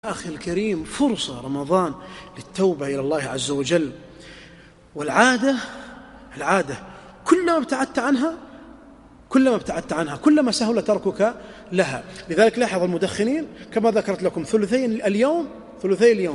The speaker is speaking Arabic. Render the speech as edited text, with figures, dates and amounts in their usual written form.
أخي الكريم، فرصة رمضان للتوبة إلى الله عز وجل. والعادة كلما ابتعدت عنها كلما سهل تركك لها. لذلك لاحظ المدخنين كما ذكرت لكم ثلثي اليوم